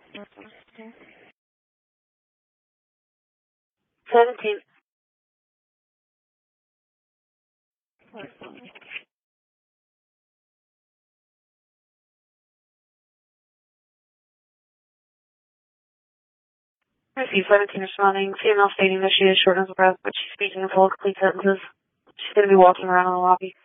17. Receive 17 responding. Female stating that she has shortness of breath, but she's speaking in full, complete sentences. She's going to be walking around in the lobby.